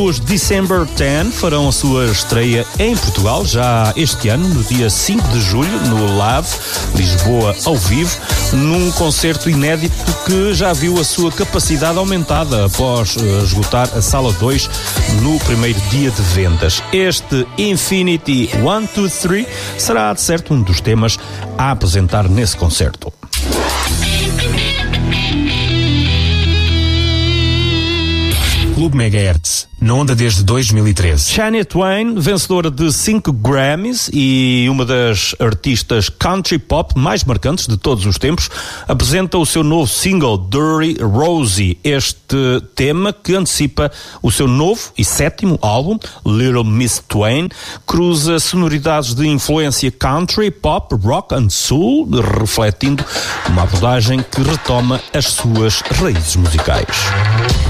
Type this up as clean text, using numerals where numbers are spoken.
Os December 10 farão a sua estreia em Portugal já este ano, no dia 5 de julho, no LAV, Lisboa ao vivo, num concerto inédito que já viu a sua capacidade aumentada após esgotar a Sala 2 no primeiro dia de vendas. Este Infinity 1, 2, 3 será, de certo, um dos temas a apresentar nesse concerto. Clube Megahertz, na onda desde 2013. Shania Twain, vencedora de 5 Grammys e uma das artistas country pop mais marcantes de todos os tempos, apresenta o seu novo single Dirty Rosie. Este tema, que antecipa o seu novo e 7º álbum, Little Miss Twain, cruza sonoridades de influência country, pop, rock and soul, refletindo uma abordagem que retoma as suas raízes musicais.